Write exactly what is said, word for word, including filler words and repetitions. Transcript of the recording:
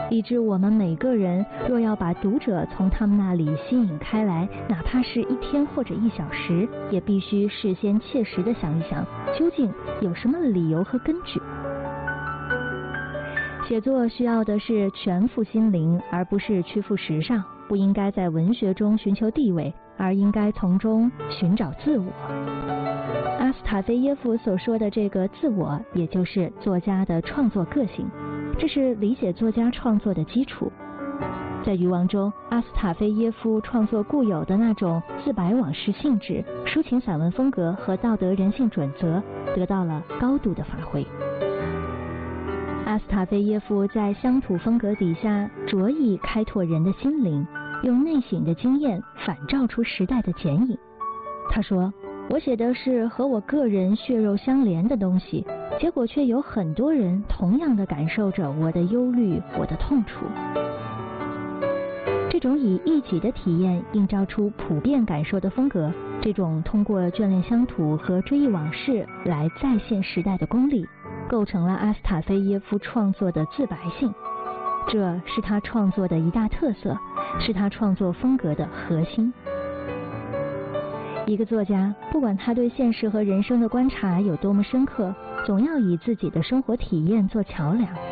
以致我们每个人若要把读者从他们那里吸引开来，哪怕是一天或者一小时，也必须事先切实地想一想，究竟有什么理由和根据。写作需要的是全副心灵，而不是屈服时尚，不应该在文学中寻求地位，而应该从中寻找自我。阿斯塔菲耶夫所说的这个自我，也就是作家的创作个性，这是理解作家创作的基础。在渔王中，阿斯塔菲耶夫创作固有的那种自白往事性质、抒情散文风格和道德人性准则得到了高度的发挥。阿斯塔菲耶夫在乡土风格底下着意开拓人的心灵，用内省的经验反照出时代的剪影。他说，我写的是和我个人血肉相连的东西，结果却有很多人同样的感受着我的忧虑，我的痛楚。这种以一己的体验映照出普遍感受的风格，这种通过眷恋乡土和追忆往事来再现时代的功力，构成了阿斯塔菲耶夫创作的自白性，这是他创作的一大特色，是他创作风格的核心。一个作家，不管他对现实和人生的观察有多么深刻，总要以自己的生活体验做桥梁，